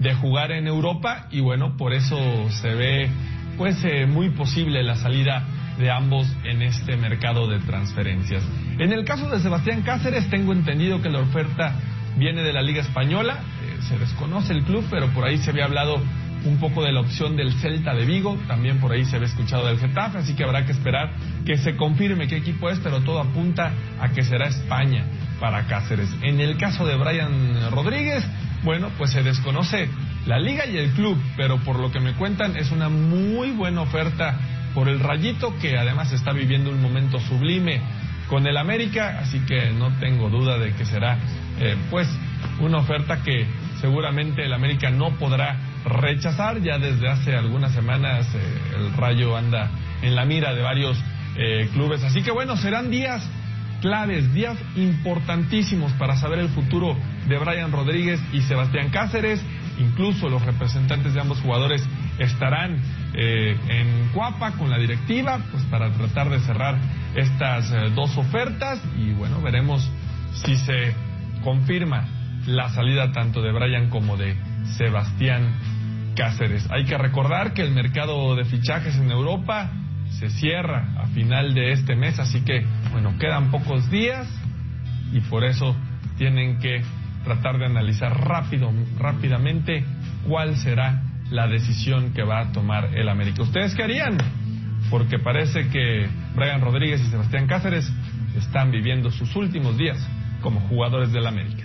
de jugar en Europa, y bueno, por eso se ve pues muy posible la salida de ambos en este mercado de transferencias. En el caso de Sebastián Cáceres, tengo entendido que la oferta viene de la Liga Española, se desconoce el club, pero por ahí se había hablado un poco de la opción del Celta de Vigo, también por ahí se había escuchado del Getafe, así que habrá que esperar que se confirme qué equipo es, pero todo apunta a que será España para Cáceres. En el caso de Brian Rodríguez, bueno, pues se desconoce la liga y el club, pero por lo que me cuentan es una muy buena oferta por el Rayito, que además está viviendo un momento sublime con el América, así que no tengo duda de que será pues una oferta que seguramente el América no podrá rechazar. Ya desde hace algunas semanas el Rayo anda en la mira de varios clubes, así que bueno, serán días claves, días importantísimos para saber el futuro de Brian Rodríguez y Sebastián Cáceres. Incluso los representantes de ambos jugadores estarán en Cuapa con la directiva, pues para tratar de cerrar estas dos ofertas, y bueno, veremos si se confirma la salida tanto de Brian como de Sebastián Cáceres. Hay que recordar que el mercado de fichajes en Europa se cierra a final de este mes, así que bueno, quedan pocos días y por eso tienen que tratar de analizar rápidamente cuál será la decisión que va a tomar el América. ¿Ustedes qué harían? Porque parece que Brian Rodríguez y Sebastián Cáceres están viviendo sus últimos días como jugadores del América.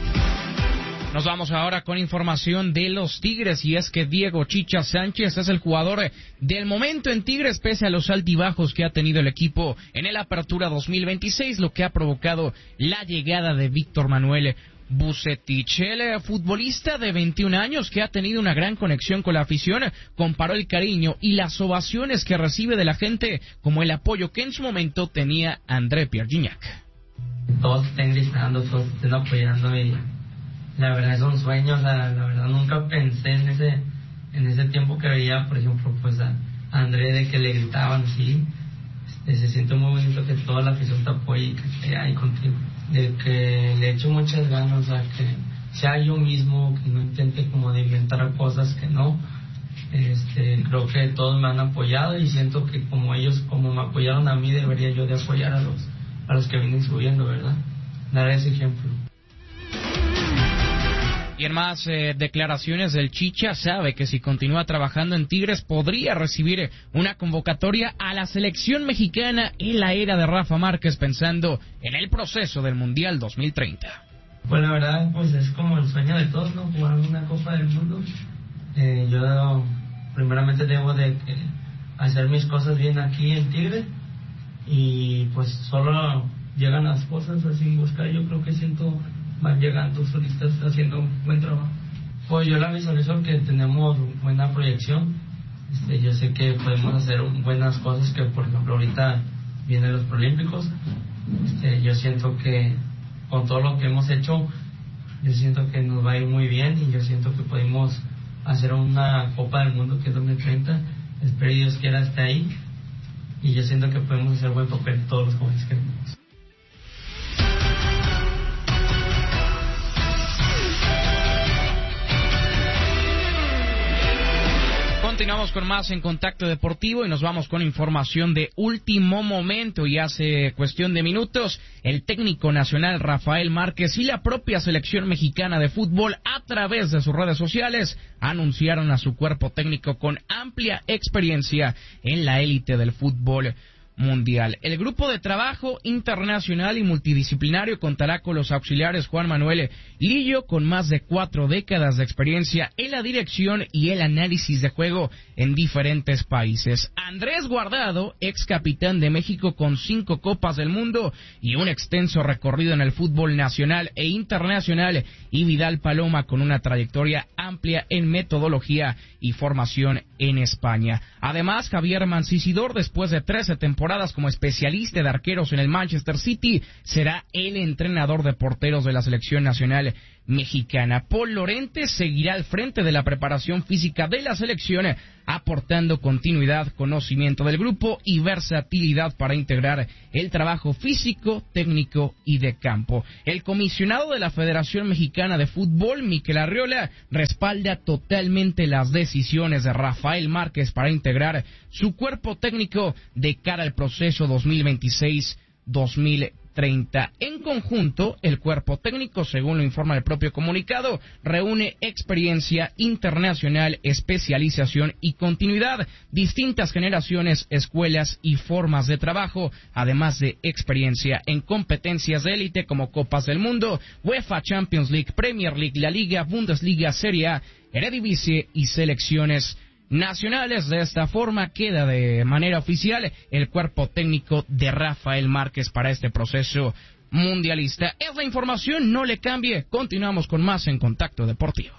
Nos vamos ahora con información de los Tigres, y es que Diego Chicha Sánchez es el jugador del momento en Tigres, pese a los altibajos que ha tenido el equipo en el Apertura 2026, lo que ha provocado la llegada de Víctor Manuel Vucetich. El futbolista de 21 años, que ha tenido una gran conexión con la afición, comparó el cariño y las ovaciones que recibe de la gente como el apoyo que en su momento tenía André Pierre Gignac. Todos estén gritando, todos estén apoyando, y la verdad es un sueño. O sea, la verdad nunca pensé en ese tiempo que veía, por ejemplo, pues a André, de que le gritaban, sí. Se siente muy bonito que toda la afición te apoye y que esté ahí contigo. De que le echo muchas ganas, o sea, que sea yo mismo, que no intente como de inventar cosas que no. Creo que todos me han apoyado, y siento que como ellos, como me apoyaron a mí, debería yo de apoyar a los que vienen subiendo, ¿verdad? Dar ese ejemplo. Y en más declaraciones del Chicha, sabe que si continúa trabajando en Tigres podría recibir una convocatoria a la selección mexicana en la era de Rafa Márquez, pensando en el proceso del Mundial 2030. Pues la verdad, pues es como el sueño de todos, ¿no? Jugar una Copa del Mundo. Yo primeramente debo de hacer mis cosas bien aquí en Tigres, y pues solo llegan las cosas así buscar. Yo creo que van llegando solistas haciendo un buen trabajo. Pues yo la visualizo que tenemos buena proyección. Yo sé que podemos hacer buenas cosas, que por ejemplo ahorita vienen los Prolímpicos. Yo siento que con todo lo que hemos hecho, yo siento que nos va a ir muy bien, y yo siento que podemos hacer una Copa del Mundo que es 2030. Espero Dios quiera esté ahí, y yo siento que podemos hacer buen papel todos los jóvenes que tenemos. Continuamos con más en Contacto Deportivo y nos vamos con información de último momento. Y hace cuestión de minutos, el técnico nacional Rafael Márquez y la propia selección mexicana de fútbol, a través de sus redes sociales, anunciaron a su cuerpo técnico con amplia experiencia en la élite del fútbol mundial. El grupo de trabajo internacional y multidisciplinario contará con los auxiliares Juan Manuel Lillo, con más de 4 décadas de experiencia en la dirección y el análisis de juego en diferentes países. Andrés Guardado, ex capitán de México con 5 Copas del Mundo y un extenso recorrido en el fútbol nacional e internacional, y Vidal Paloma, con una trayectoria amplia en metodología y formación en España. Además, Javier Mancisidor, después de 13 temporadas como especialista de arqueros en el Manchester City, será el entrenador de porteros de la selección nacional mexicana. Paul Lorente seguirá al frente de la preparación física de la selección, aportando continuidad, conocimiento del grupo y versatilidad para integrar el trabajo físico, técnico y de campo. El comisionado de la Federación Mexicana de Fútbol, Miquel Arriola, respalda totalmente las decisiones de Rafael Márquez para integrar su cuerpo técnico de cara al proceso 2026-2030. En conjunto, el cuerpo técnico, según lo informa el propio comunicado, reúne experiencia internacional, especialización y continuidad, distintas generaciones, escuelas y formas de trabajo, además de experiencia en competencias de élite como Copas del Mundo, UEFA Champions League, Premier League, La Liga, Bundesliga, Serie A, Eredivisie y selecciones nacionales. De esta forma queda de manera oficial el cuerpo técnico de Rafael Márquez para este proceso mundialista. Es la información, no le cambie. Continuamos con más en Contacto Deportivo.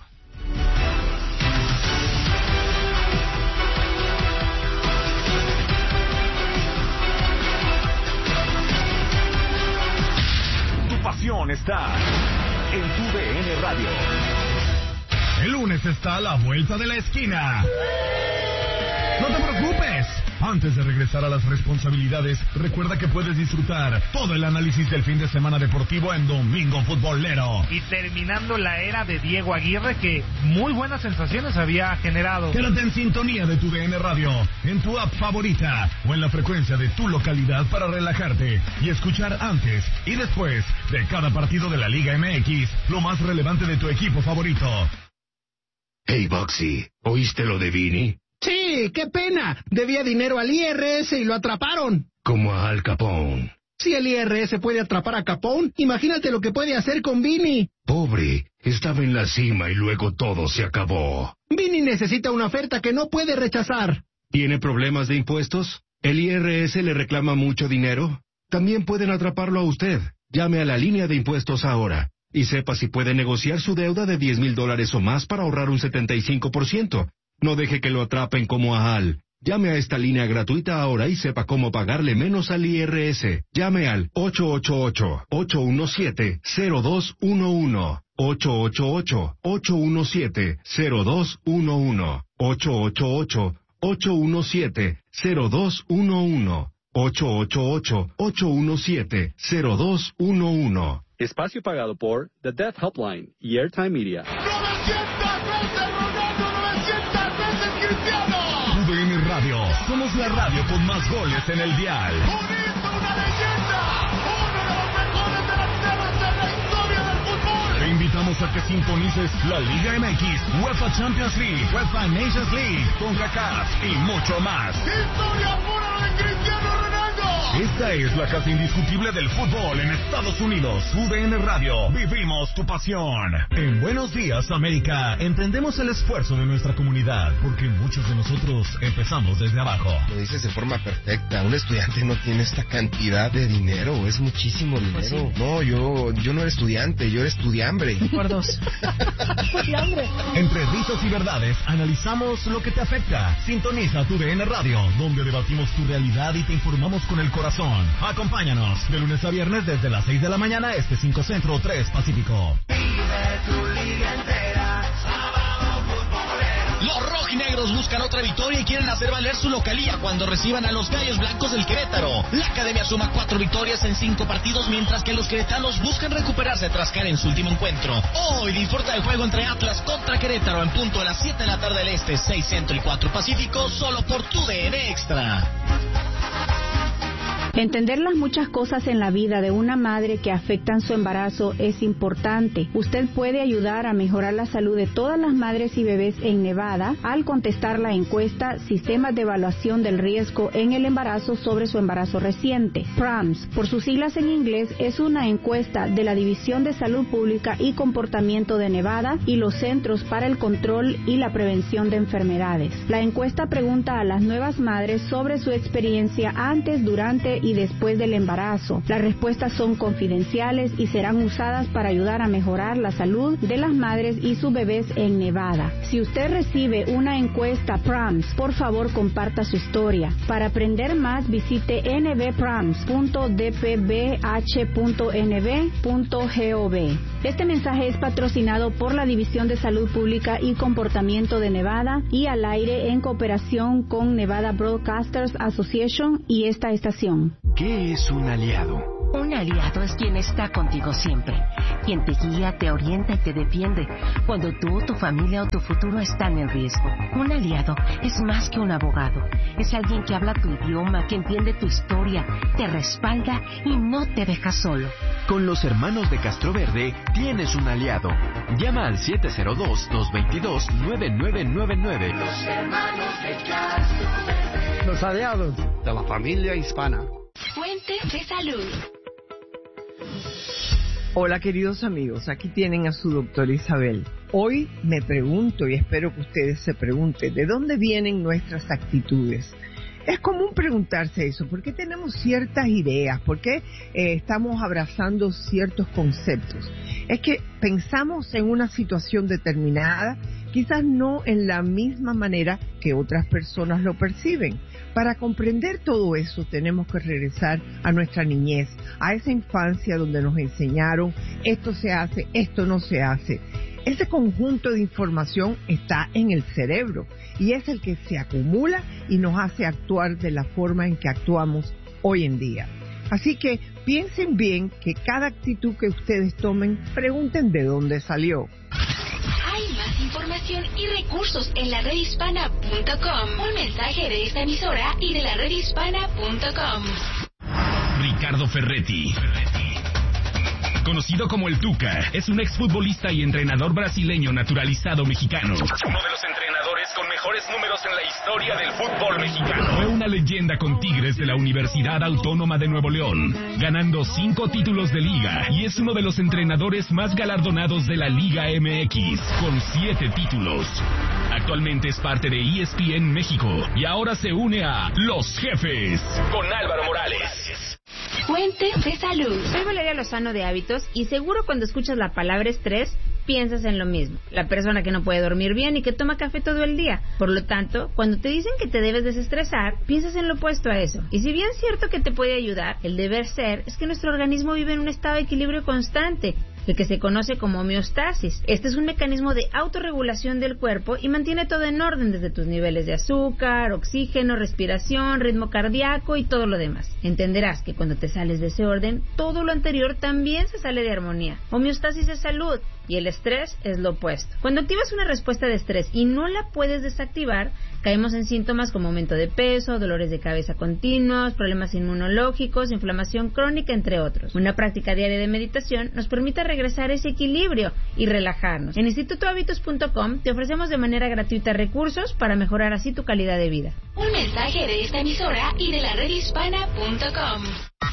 Tu pasión está en tu DN Radio. El lunes está a la vuelta de la esquina. No te preocupes. Antes de regresar a las responsabilidades, recuerda que puedes disfrutar todo el análisis del fin de semana deportivo en Domingo Futbolero. Y terminando la era de Diego Aguirre, que muy buenas sensaciones había generado. Quédate en sintonía de tu DN Radio, en tu app favorita o en la frecuencia de tu localidad para relajarte y escuchar antes y después de cada partido de la Liga MX lo más relevante de tu equipo favorito. Hey, Boxy, ¿oíste lo de Vini? Sí, qué pena. Debía dinero al IRS y lo atraparon. Como a Al Capone. Si el IRS puede atrapar a Capone, imagínate lo que puede hacer con Vini. Pobre, estaba en la cima y luego todo se acabó. Vini necesita una oferta que no puede rechazar. ¿Tiene problemas de impuestos? ¿El IRS le reclama mucho dinero? También pueden atraparlo a usted. Llame a la línea de impuestos ahora. Y sepa si puede negociar su deuda de $10,000 o más para ahorrar un 75%. No deje que lo atrapen como a Al. Llame a esta línea gratuita ahora y sepa cómo pagarle menos al IRS. Llame al 888-817-0211. 888-817-0211. 888-817-0211. 888-817-0211. Espacio pagado por The Death Helpline y Airtime Media. 900 veces Cristiano. UDN Radio, somos la radio con más goles en el dial. Unirse una leyenda, uno de los mejores delanteros en la historia del fútbol. Te invitamos a que sintonices la Liga MX, UEFA Champions League, UEFA Nations League, CONCACAF y mucho más. Historia pura de Cristiano Ronaldo. Esta es la casa indiscutible del fútbol en Estados Unidos. UDN Radio, vivimos tu pasión. En Buenos Días, América, entendemos el esfuerzo de nuestra comunidad, porque muchos de nosotros empezamos desde abajo. Lo dices de forma perfecta. Un estudiante no tiene esta cantidad de dinero, es muchísimo dinero. Pues sí. No, yo no era estudiante, yo era estudiambre. Por dos. Estudiambre. Entre ritos y verdades, analizamos lo que te afecta. Sintoniza tu DN Radio, donde debatimos tu realidad y te informamos con el corazón. Acompáñanos de lunes a viernes desde las 6 de la mañana, 5 Centro, 3 Pacífico. Los rojinegros buscan otra victoria y quieren hacer valer su localía cuando reciban a los Gallos Blancos del Querétaro. La academia suma 4 victorias en 5 partidos, mientras que los queretanos buscan recuperarse tras caer en su último encuentro. Hoy disfruta del juego entre Atlas contra Querétaro en punto a las 7 de la tarde del Este, 6 Centro y 4 Pacífico, solo por tu DN Extra. Entender las muchas cosas en la vida de una madre que afectan su embarazo es importante. Usted puede ayudar a mejorar la salud de todas las madres y bebés en Nevada al contestar la encuesta Sistemas de Evaluación del Riesgo en el Embarazo sobre su embarazo reciente. PRAMS, por sus siglas en inglés, es una encuesta de la División de Salud Pública y Comportamiento de Nevada y los Centros para el Control y la Prevención de Enfermedades. La encuesta pregunta a las nuevas madres sobre su experiencia antes, durante y después del embarazo. Las respuestas son confidenciales y serán usadas para ayudar a mejorar la salud de las madres y sus bebés en Nevada. Si usted recibe una encuesta PRAMS, por favor comparta su historia. Para aprender más, visite nbprams.dpbh.nb.gov. Este mensaje es patrocinado por la División de Salud Pública y Comportamiento de Nevada y al aire en cooperación con Nevada Broadcasters Association y esta estación. ¿Qué es un aliado? Un aliado es quien está contigo siempre, quien te guía, te orienta y te defiende cuando tú, tu familia o tu futuro están en riesgo. Un aliado es más que un abogado, es alguien que habla tu idioma, que entiende tu historia, te respalda y no te deja solo. Con los hermanos de Castroverde tienes un aliado. Llama al 702-222-9999. Los hermanos de Castroverde. Los aliados de la familia hispana. Fuente de salud. Hola queridos amigos, aquí tienen a su doctora Isabel. Hoy me pregunto y espero que ustedes se pregunten, ¿de dónde vienen nuestras actitudes? Es común preguntarse eso, ¿por qué tenemos ciertas ideas? ¿Por qué estamos abrazando ciertos conceptos? Es que pensamos en una situación determinada, quizás no en la misma manera que otras personas lo perciben. Para comprender todo eso tenemos que regresar a nuestra niñez, a esa infancia donde nos enseñaron esto se hace, esto no se hace. Ese conjunto de información está en el cerebro y es el que se acumula y nos hace actuar de la forma en que actuamos hoy en día. Así que piensen bien que cada actitud que ustedes tomen, pregunten de dónde salió. Hay más información y recursos en la redhispana.com. Un mensaje de esta emisora y de la redhispana.com. Ricardo Ferretti, conocido como el Tuca, es un exfutbolista y entrenador brasileño naturalizado mexicano. Uno de los entrenadores con mejores números en la historia del fútbol mexicano. Fue una leyenda con Tigres de la Universidad Autónoma de Nuevo León, ganando 5 títulos de liga, y es uno de los entrenadores más galardonados de la Liga MX, con 7 títulos. Actualmente es parte de ESPN México y ahora se une a Los Jefes con Álvaro Morales. Fuente de salud. Soy Valeria Lozano de Hábitos y seguro cuando escuchas la palabra estrés piensas en lo mismo. La persona que no puede dormir bien y que toma café todo el día. Por lo tanto, cuando te dicen que te debes desestresar, piensas en lo opuesto a eso. Y si bien es cierto que te puede ayudar, el deber ser es que nuestro organismo vive en un estado de equilibrio constante, el que se conoce como homeostasis. Este es un mecanismo de autorregulación del cuerpo y mantiene todo en orden, desde tus niveles de azúcar, oxígeno, respiración, ritmo cardíaco y todo lo demás. Entenderás que cuando te sales de ese orden, todo lo anterior también se sale de armonía. Homeostasis es salud y el estrés es lo opuesto. Cuando activas una respuesta de estrés y no la puedes desactivar, caemos en síntomas como aumento de peso, dolores de cabeza continuos, problemas inmunológicos, inflamación crónica, entre otros. Una práctica diaria de meditación nos permite regresar a ese equilibrio y relajarnos. En institutohabitos.com te ofrecemos de manera gratuita recursos para mejorar así tu calidad de vida. Un mensaje de esta emisora y de la redhispana.com.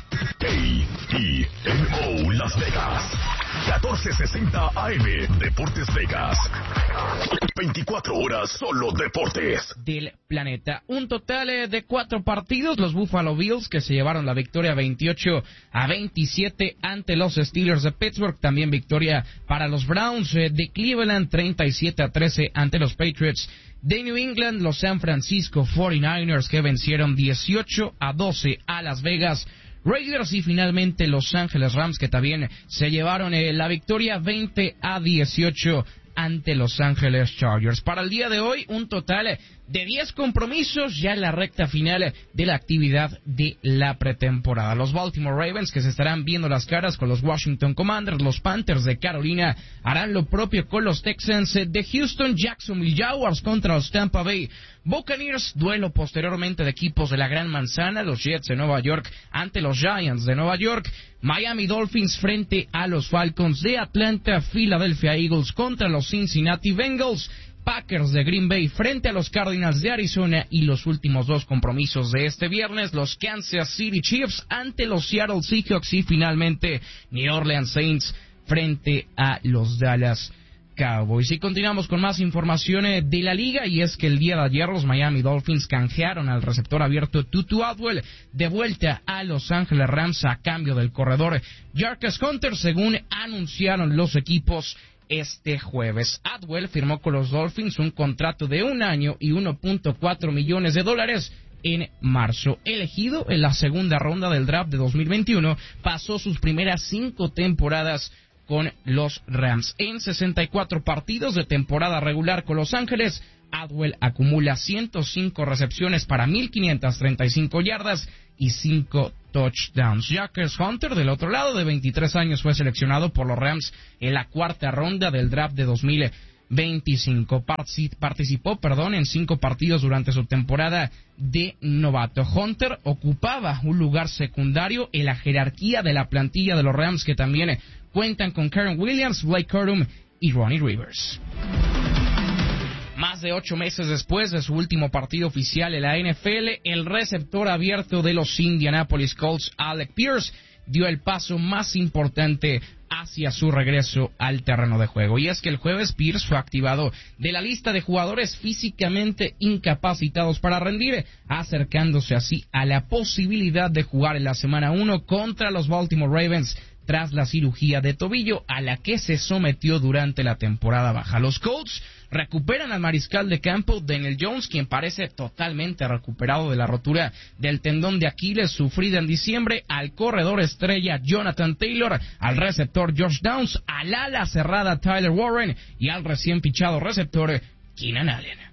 KEMO Las Vegas 1460 AM Deportes Vegas. 24 horas solo deportes del planeta. Un total de 4 partidos. Los Buffalo Bills que se llevaron la victoria 28-27 ante los Steelers de Pittsburgh. También victoria para los Browns de Cleveland 37-13 ante los Patriots de New England. Los San Francisco 49ers que vencieron 18-12 a Las Vegas Raiders y finalmente Los Ángeles Rams que también se llevaron la victoria 20-18 ante Los Ángeles Chargers. Para el día de hoy, un total de 10 compromisos ya en la recta final de la actividad de la pretemporada. Los Baltimore Ravens, que se estarán viendo las caras con los Washington Commanders. Los Panthers de Carolina harán lo propio con los Texans de Houston. Jacksonville Jaguars contra los Tampa Bay Buccaneers. Duelo posteriormente de equipos de la Gran Manzana. Los Jets de Nueva York ante los Giants de Nueva York. Miami Dolphins frente a los Falcons de Atlanta. Philadelphia Eagles contra los Cincinnati Bengals. Packers de Green Bay frente a los Cardinals de Arizona y los últimos 2 compromisos de este viernes, los Kansas City Chiefs ante los Seattle Seahawks y finalmente New Orleans Saints frente a los Dallas Cowboys. Y continuamos con más informaciones de la liga, y es que el día de ayer los Miami Dolphins canjearon al receptor abierto Tutu Atwell de vuelta a Los Ángeles Rams a cambio del corredor Jarquez Hunter, según anunciaron los equipos este jueves. Atwell firmó con los Dolphins un contrato de 1 año y $1.4 millones en marzo. Elegido en la segunda ronda del draft de 2021, pasó sus primeras 5 temporadas con los Rams. En 64 partidos de temporada regular con Los Ángeles, Atwell acumula 105 recepciones para 1,535 yardas y 5 touchdowns. Jarquez Hunter, del otro lado, de 23 años, fue seleccionado por los Rams en la cuarta ronda del draft de 2025. Participó en 5 partidos durante su temporada de novato. Hunter ocupaba un lugar secundario en la jerarquía de la plantilla de los Rams, que también cuentan con Karen Williams, Blake Cordum y Ronnie Rivers. Más de 8 meses después de su último partido oficial en la NFL, el receptor abierto de los Indianapolis Colts, Alec Pierce, dio el paso más importante hacia su regreso al terreno de juego. Y es que el jueves Pierce fue activado de la lista de jugadores físicamente incapacitados para rendir, acercándose así a la posibilidad de jugar en la semana 1 contra los Baltimore Ravens tras la cirugía de tobillo a la que se sometió durante la temporada baja. Los Colts recuperan al mariscal de campo Daniel Jones, quien parece totalmente recuperado de la rotura del tendón de Aquiles sufrida en diciembre, al corredor estrella Jonathan Taylor, al receptor Josh Downs, al ala cerrada Tyler Warren y al recién fichado receptor Keenan Allen.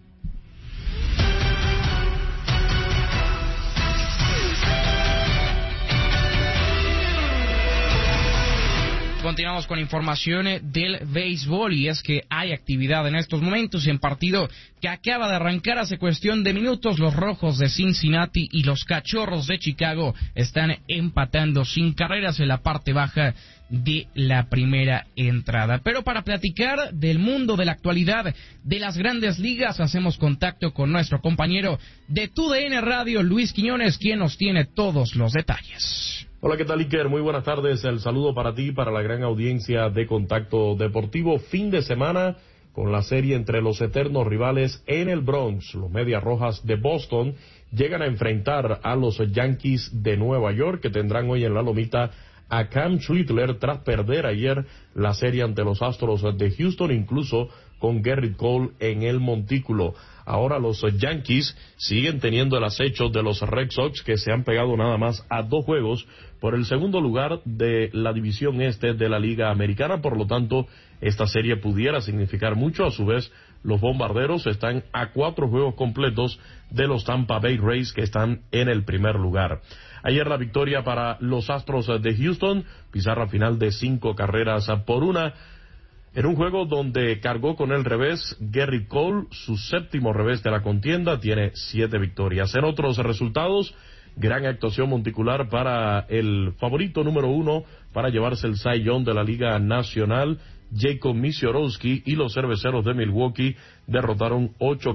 Continuamos con informaciones del béisbol, y es que hay actividad en estos momentos en partido que acaba de arrancar hace cuestión de minutos. Los Rojos de Cincinnati y los Cachorros de Chicago están empatando sin carreras en la parte baja de la primera entrada. Pero para platicar del mundo de la actualidad de las grandes ligas, hacemos contacto con nuestro compañero de TUDN Radio, Luis Quiñones, quien nos tiene todos los detalles. Hola, ¿qué tal, Iker? Muy buenas tardes. El saludo para ti y para la gran audiencia de Contacto Deportivo. Fin de semana con la serie entre los eternos rivales en el Bronx. Los Medias Rojas de Boston llegan a enfrentar a los Yankees de Nueva York, que tendrán hoy en la lomita a Cam Schlittler tras perder ayer la serie ante los Astros de Houston, incluso con Gerrit Cole en el montículo. Ahora los Yankees siguen teniendo el acecho de los Red Sox, que se han pegado nada más a 2 juegos por el segundo lugar de la división este de la Liga Americana. Por lo tanto, esta serie pudiera significar mucho. A su vez, los Bombarderos están a 4 juegos completos de los Tampa Bay Rays, que están en el primer lugar. Ayer la victoria para los Astros de Houston, pizarra final de 5-1, en un juego donde cargó con el revés Gerrit Cole, su 7º revés de la contienda, tiene 7 victorias. En otros resultados, gran actuación monticular para el favorito número 1 para llevarse el Cy Young de la Liga Nacional, Jacob Misiorowski, y los Cerveceros de Milwaukee derrotaron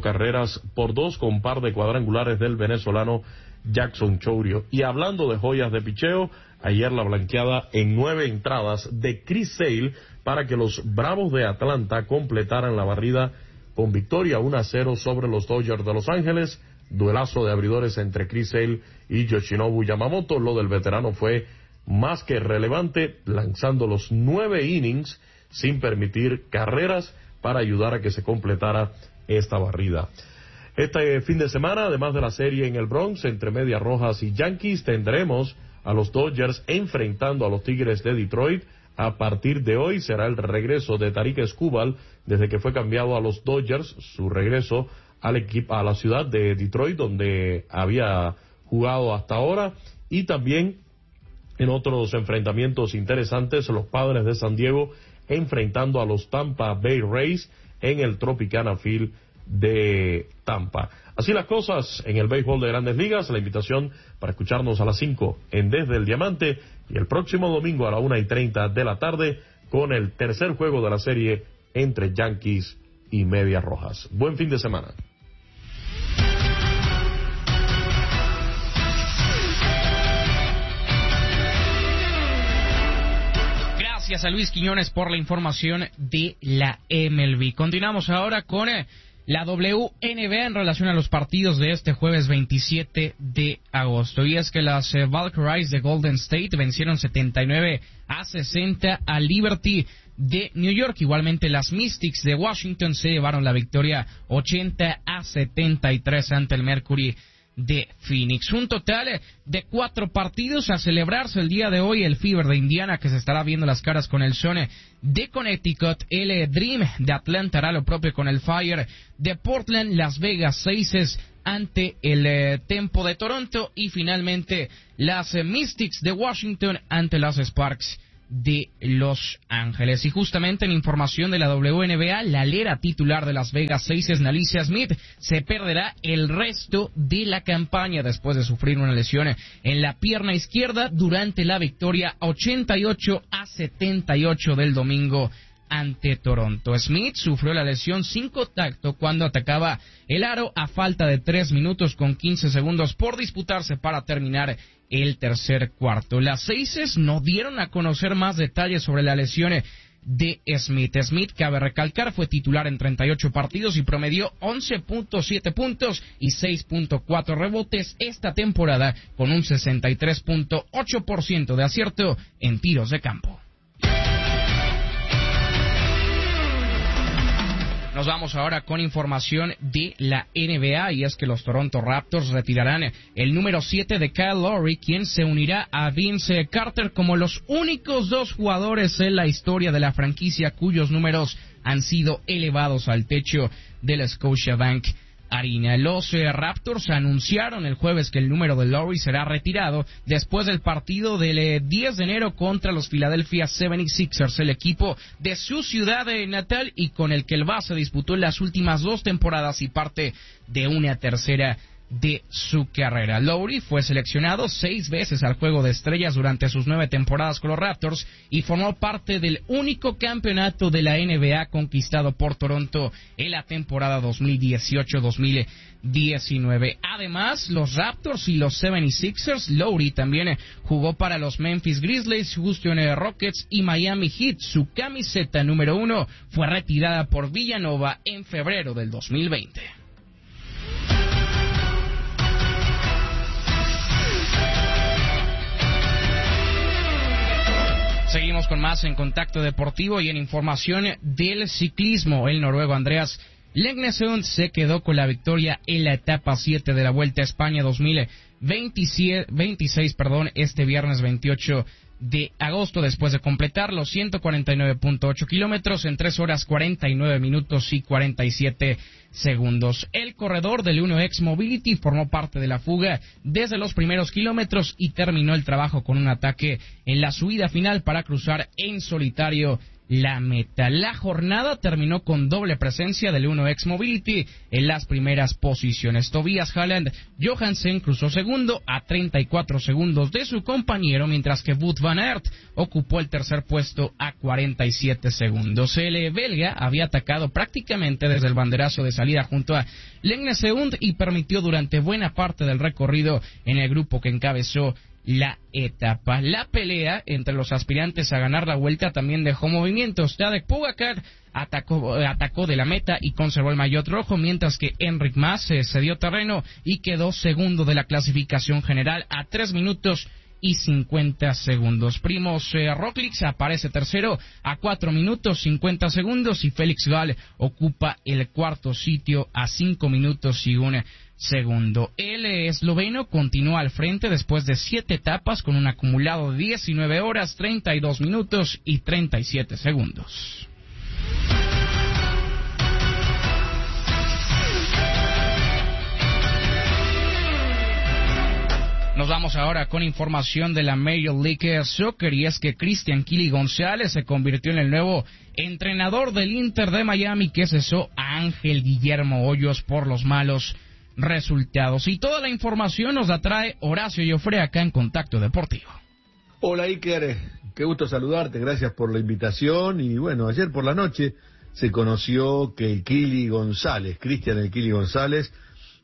8-2 con par de cuadrangulares del venezolano Jackson Chourio. Y hablando de joyas de picheo, ayer la blanqueada en 9 entradas de Chris Sale para que los Bravos de Atlanta completaran la barrida con victoria 1-0 sobre los Dodgers de Los Ángeles. Duelazo de abridores entre Chris Sale y Yoshinobu Yamamoto. Lo del veterano fue más que relevante, lanzando los 9 innings sin permitir carreras para ayudar a que se completara esta barrida. Este fin de semana, además de la serie en el Bronx entre Medias Rojas y Yankees, tendremos a los Dodgers enfrentando a los Tigres de Detroit. A partir de hoy será el regreso de Tarik Skubal, desde que fue cambiado a los Dodgers, su regreso al equipo, a la ciudad de Detroit, donde había jugado hasta ahora. Y también en otros enfrentamientos interesantes, los Padres de San Diego enfrentando a los Tampa Bay Rays en el Tropicana Field de Tampa. Así las cosas en el béisbol de Grandes Ligas. La invitación para escucharnos a las 5 en Desde el Diamante, y el próximo domingo a la 1:30 de la tarde con el tercer juego de la serie entre Yankees y Medias Rojas. Buen fin de semana. Gracias a Luis Quiñones por la información de la MLB. Continuamos ahora con la WNBA en relación a los partidos de este jueves 27 de agosto. Y es que las Valkyries de Golden State vencieron 79-60 a Liberty de New York. Igualmente las Mystics de Washington se llevaron la victoria 80-73 ante el Mercury de Phoenix. Un total de 4 partidos a celebrarse el día de hoy. El Fever de Indiana, que se estará viendo las caras con el Sun de Connecticut. El Dream de Atlanta hará lo propio con el Fire de Portland. Las Vegas Aces ante el Tempo de Toronto. Y finalmente las Mystics de Washington ante las Sparks de Los Ángeles. Y justamente en información de la WNBA, la alera titular de Las Vegas Aces, Nalicia Smith, se perderá el resto de la campaña después de sufrir una lesión en la pierna izquierda durante la victoria 88-78 del domingo ante Toronto. Smith sufrió la lesión sin contacto cuando atacaba el aro a falta de 3 minutos con 15 segundos por disputarse para terminar el tercer cuarto. Las Aces no dieron a conocer más detalles sobre la lesión de Smith. Smith, cabe recalcar, fue titular en 38 partidos y promedió 11.7 puntos y 6.4 rebotes esta temporada, con un 63.8% de acierto en tiros de campo. Nos vamos ahora con información de la NBA, y es que los Toronto Raptors retirarán el número 7 de Kyle Lowry, quien se unirá a Vince Carter como los únicos 2 jugadores en la historia de la franquicia cuyos números han sido elevados al techo del Scotiabank Arena. Los Raptors anunciaron el jueves que el número de Lowry será retirado después del partido del 10 de enero contra los Philadelphia 76ers, el equipo de su ciudad natal y con el que el base disputó en las últimas 2 temporadas y parte de una tercera de su carrera. Lowry fue seleccionado 6 veces al Juego de Estrellas durante sus 9 temporadas con los Raptors y formó parte del único campeonato de la NBA conquistado por Toronto en la temporada 2018-2019. Además, los Raptors y los 76ers, Lowry también jugó para los Memphis Grizzlies, Houston Rockets y Miami Heat. Su camiseta número 1 fue retirada por Villanova en febrero del 2020. Seguimos con más en Contacto Deportivo y en información del ciclismo. El noruego Andreas Leknesund se quedó con la victoria en la etapa 7 de la Vuelta a España 2026, este viernes 28 de agosto, después de completar los 149.8 kilómetros en 3 horas 49 minutos y 47 segundos. El corredor del UNOX Mobility formó parte de la fuga desde los primeros kilómetros y terminó el trabajo con un ataque en la subida final para cruzar en solitario la meta. La jornada terminó con doble presencia del UNOX Mobility en las primeras posiciones. Tobias Haaland Johansen cruzó segundo a 34 segundos de su compañero, mientras que Wout van Aert ocupó el tercer puesto a 47 segundos. El belga había atacado prácticamente desde el banderazo de salida junto a Leknesund y permitió durante buena parte del recorrido en el grupo que encabezó la etapa. La pelea entre los aspirantes a ganar la vuelta también dejó movimientos. Tadej Pogačar atacó de la meta y conservó el maillot rojo, mientras que Enric Mas se dio terreno y quedó segundo de la clasificación general a 3 minutos y 50 segundos. Primož Roglič aparece tercero a 4 minutos 50 segundos y Félix Gall ocupa el cuarto sitio a 5 minutos y 1 segundo. El esloveno continúa al frente después de 7 etapas con un acumulado de 19 horas, 32 minutos y 37 segundos. Nos vamos ahora con información de la Major League Soccer, y es que Cristian Kili González se convirtió en el nuevo entrenador del Inter de Miami, que cesó a Ángel Guillermo Hoyos por los malos resultados. Y toda la información nos la trae Horacio Joffre acá en Contacto Deportivo. Hola Iker, qué gusto saludarte, gracias por la invitación. Y bueno, ayer por la noche se conoció que el Kili González, Cristian el Kili González,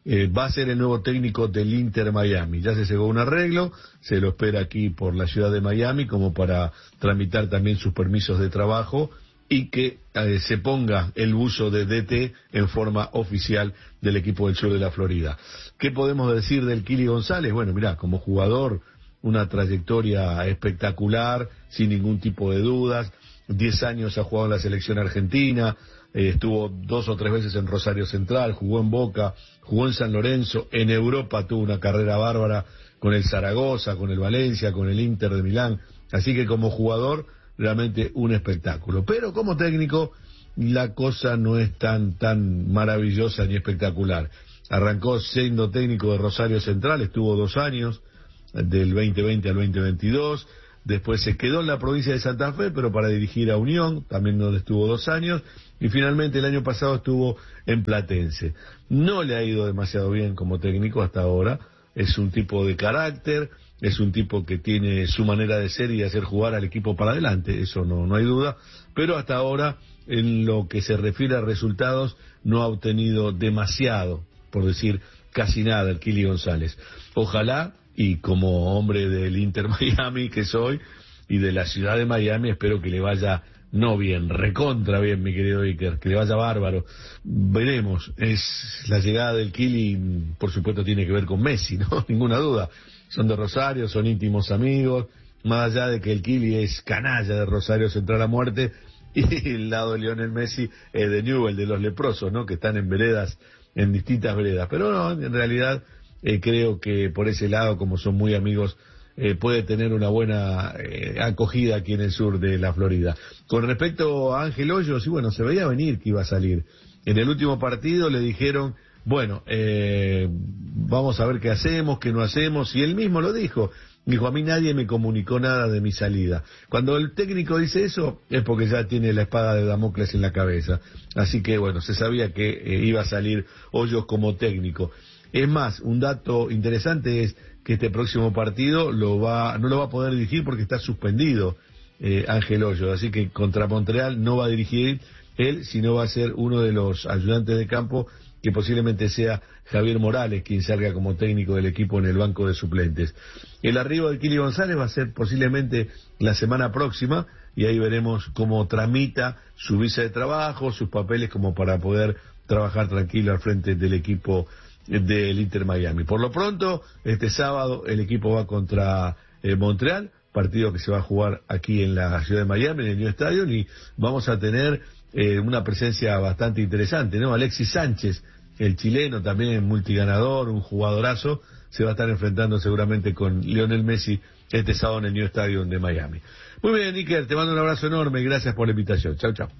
va a ser el nuevo técnico del Inter Miami. Ya se llegó un arreglo, se lo espera aquí por la ciudad de Miami como para tramitar también sus permisos de trabajo y que se ponga el buzo de DT en forma oficial del equipo del sur de la Florida. ¿Qué podemos decir del Kili González? Bueno, mirá, como jugador, una trayectoria espectacular, sin ningún tipo de dudas. 10 años ha jugado en la selección argentina, estuvo 2 o 3 veces en Rosario Central, jugó en Boca, jugó en San Lorenzo, en Europa tuvo una carrera bárbara con el Zaragoza, con el Valencia, con el Inter de Milán. Así que como jugador, realmente un espectáculo. Pero como técnico, la cosa no es tan maravillosa ni espectacular. Arrancó siendo técnico de Rosario Central, estuvo 2 años, del 2020 al 2022, después se quedó en la provincia de Santa Fe, pero para dirigir a Unión, también donde estuvo 2 años, y finalmente el año pasado estuvo en Platense. No le ha ido demasiado bien como técnico hasta ahora, es un tipo de carácter, es un tipo que tiene su manera de ser y de hacer jugar al equipo para adelante, eso no hay duda, pero hasta ahora, en lo que se refiere a resultados, no ha obtenido demasiado, por decir casi nada, el Kili González. Ojalá, y como hombre del Inter Miami que soy, y de la ciudad de Miami, espero que le vaya no bien, recontra bien, mi querido Iker, que le vaya bárbaro. Veremos, la llegada del Kili, por supuesto, tiene que ver con Messi, ¿no? Ninguna duda. Son de Rosario, son íntimos amigos, más allá de que el Kili es canalla de Rosario Central a muerte, y el lado de Lionel Messi es de Newell, de los leprosos, ¿no? Que están en veredas, en distintas veredas. Pero no, en realidad creo que por ese lado, como son muy amigos, puede tener una buena acogida aquí en el sur de la Florida. Con respecto a Ángel Hoyos, y bueno, se veía venir que iba a salir. En el último partido le dijeron, bueno, vamos a ver qué hacemos, qué no hacemos, y él mismo lo dijo. Dijo, a mí nadie me comunicó nada de mi salida. Cuando el técnico dice eso, es porque ya tiene la espada de Damocles en la cabeza. Así que, bueno, se sabía que iba a salir Hoyos como técnico. Es más, un dato interesante es que este próximo partido no lo va a poder dirigir porque está suspendido Ángel Hoyos. Así que contra Montreal no va a dirigir él, sino va a ser uno de los ayudantes de campo, que posiblemente sea Javier Morales quien salga como técnico del equipo en el banco de suplentes. El arribo de Kili González va a ser posiblemente la semana próxima, y ahí veremos cómo tramita su visa de trabajo, sus papeles, como para poder trabajar tranquilo al frente del equipo del Inter Miami. Por lo pronto, este sábado el equipo va contra Montreal, partido que se va a jugar aquí en la ciudad de Miami, en el New Stadium, y vamos a tener una presencia bastante interesante, ¿no? Alexis Sánchez, el chileno, también multiganador, un jugadorazo, se va a estar enfrentando seguramente con Lionel Messi este sábado en el New Stadium de Miami. Muy bien, Iker, te mando un abrazo enorme y gracias por la invitación. Chau, chau.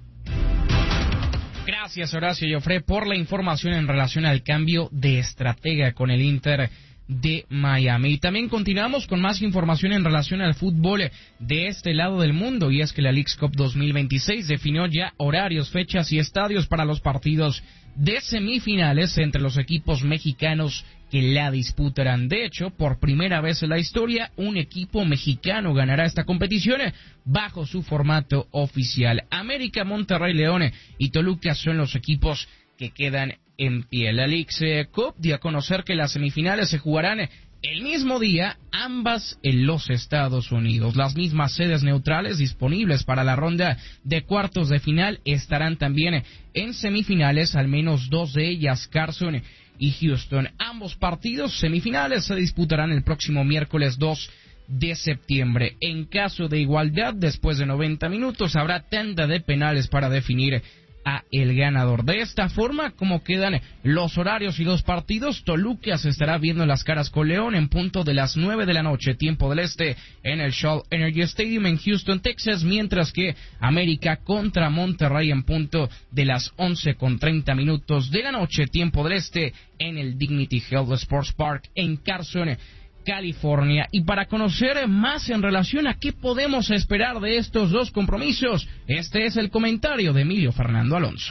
Gracias, Horacio Joffre, por la información en relación al cambio de estratega con el Inter de Miami. Y también continuamos con más información en relación al fútbol de este lado del mundo, y es que la Leagues Cup 2026 definió ya horarios, fechas y estadios para los partidos de semifinales entre los equipos mexicanos que la disputarán. De hecho, por primera vez en la historia, un equipo mexicano ganará esta competición bajo su formato oficial. América, Monterrey, León y Toluca son los equipos que quedan en pie. La Leagues Cup dio a conocer que las semifinales se jugarán el mismo día, ambas en los Estados Unidos. Las mismas sedes neutrales disponibles para la ronda de cuartos de final estarán también en semifinales, al menos 2 de ellas, Carson y Houston. Ambos partidos semifinales se disputarán el próximo miércoles 2 de septiembre. En caso de igualdad, después de 90 minutos, habrá tanda de penales para definir a el ganador. De esta forma, como quedan los horarios y los partidos, Toluca se estará viendo las caras con León en punto de las 9 de la noche, tiempo del este, en el Shell Energy Stadium en Houston, Texas, mientras que América contra Monterrey en punto de las 11:30 de la noche, tiempo del este, en el Dignity Health Sports Park en Carson, California. Y para conocer más en relación a qué podemos esperar de estos dos compromisos, este es el comentario de Emilio Fernando Alonso.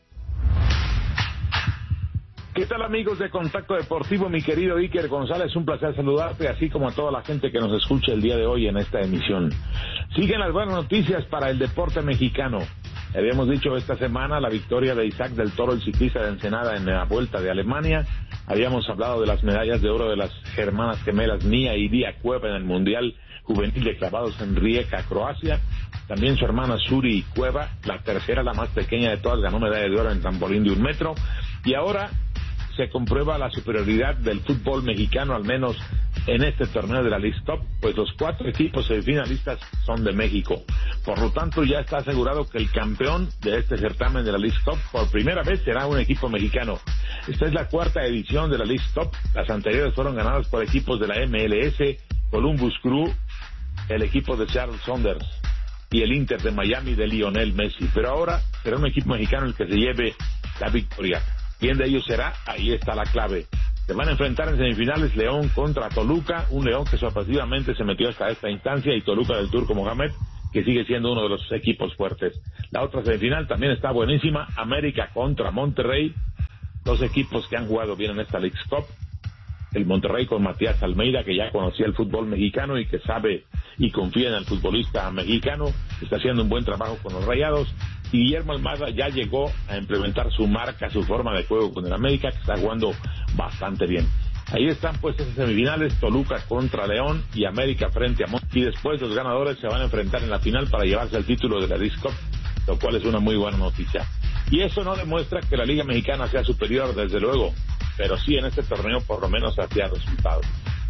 ¿Qué tal, amigos de Contacto Deportivo? Mi querido Iker González, un placer saludarte, así como a toda la gente que nos escucha el día de hoy en esta emisión. Siguen las buenas noticias para el deporte mexicano. Habíamos dicho esta semana la victoria de Isaac del Toro, el ciclista de Ensenada, en la Vuelta de Alemania. Habíamos hablado de las medallas de oro de las hermanas gemelas Nia y Dia Cueva en el Mundial Juvenil de Clavados en Rijeka, Croacia. También su hermana Suri Cueva, la tercera, la más pequeña de todas, ganó medalla de oro en trampolín de 1 metro. Y ahora se comprueba la superioridad del fútbol mexicano, al menos en este torneo de la Leagues Cup, pues los 4 equipos semifinalistas son de México. Por lo tanto, ya está asegurado que el campeón de este certamen de la Leagues Cup por primera vez será un equipo mexicano. Esta es la 4ª edición de la Leagues Cup. Las anteriores fueron ganadas por equipos de la MLS, Columbus Crew, el equipo de Charles Saunders y el Inter de Miami de Lionel Messi. Pero ahora será un equipo mexicano el que se lleve la victoria. ¿Quién de ellos será? Ahí está la clave. Se van a enfrentar en semifinales León contra Toluca, un León que sorpresivamente se metió hasta esta instancia, y Toluca del Turco Mohamed, que sigue siendo uno de los equipos fuertes. La otra semifinal también está buenísima, América contra Monterrey, 2 equipos que han jugado bien en esta Leagues Cup. El Monterrey con Matías Almeida, que ya conocía el fútbol mexicano y que sabe y confía en el futbolista mexicano, está haciendo un buen trabajo con los Rayados. Y Guillermo Almada ya llegó a implementar su marca, su forma de juego con el América, que está jugando bastante bien. Ahí están pues esas semifinales, Toluca contra León y América frente a Monterrey. Y después los ganadores se van a enfrentar en la final para llevarse el título de la Leagues Cup, lo cual es una muy buena noticia. Y eso no demuestra que la Liga Mexicana sea superior, desde luego, pero sí en este torneo por lo menos hacía resultados.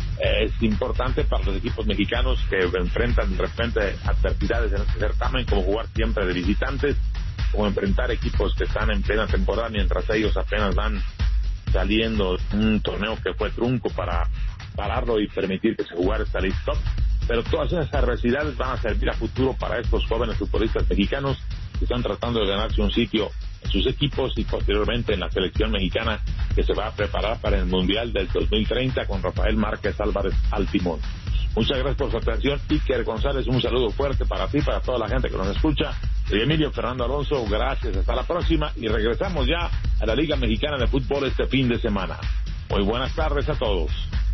Es importante para los equipos mexicanos que enfrentan de repente adversidades en este certamen, como jugar siempre de visitantes, como enfrentar equipos que están en plena temporada mientras ellos apenas van saliendo de un torneo que fue trunco para pararlo y permitir que se jugara esta Leagues Cup. Pero todas esas adversidades van a servir a futuro para estos jóvenes futbolistas mexicanos que están tratando de ganarse un sitio en sus equipos y posteriormente en la selección mexicana, que se va a preparar para el Mundial del 2030 con Rafael Márquez Álvarez al timón. Muchas gracias por su atención. Iker González, un saludo fuerte para ti, para toda la gente que nos escucha. Soy Emilio Fernando Alonso, gracias, hasta la próxima, y regresamos ya a la Liga Mexicana de Fútbol este fin de semana. Muy buenas tardes a todos.